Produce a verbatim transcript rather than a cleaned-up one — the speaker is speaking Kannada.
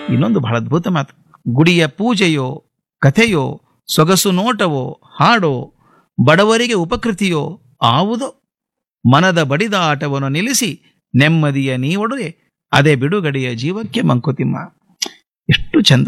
ಇನ್ನೊಂದು ಬಹಳ ಅದ್ಭುತ ಮಾತು. ಗುಡಿಯ ಪೂಜೆಯೋ ಕಥೆಯೋ ಸೊಗಸು ನೋಟವೋ ಹಾಡೋ ಬಡವರಿಗೆ ಉಪಕೃತಿಯೋ ಆವುದೋ ಮನದ ಬಡಿದಾಟವನ್ನು ನಿಲ್ಲಿಸಿ ನೆಮ್ಮದಿಯ ನೀವೊಡನೆ ಅದೇ ಬಿಡುಗಡೆಯ ಜೀವಕ್ಕೆ ಮಂಕುತಿಮ್ಮ. ಎಷ್ಟು ಚಂದ